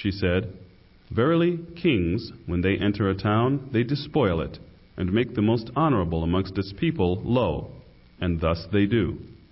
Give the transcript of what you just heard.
She said, Verily, kings, when they enter a town, they despoil it, and make the most honorable amongst its people low, and thus they do.